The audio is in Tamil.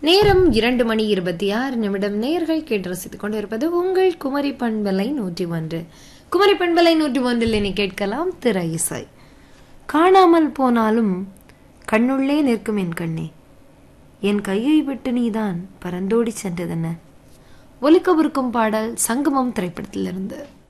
நேரம் 2:26. நேயர்கள் கேட்டு ரசித்துக் கொண்டிருப்பது உங்கள் குமரி பண்பலை 101. குமரி பண்பலை 101 இனி கேட்கலாம் திரை இசை. காணாமல் போனாலும் கண்ணுள்ளே நிற்கும் என் கண்ணே, என் கையை விட்டு நீதான் பறந்தோடி சென்றதென்ன. ஒலிக்கவிருக்கும் பாடல் சங்கமம் திரைப்படத்திலிருந்து.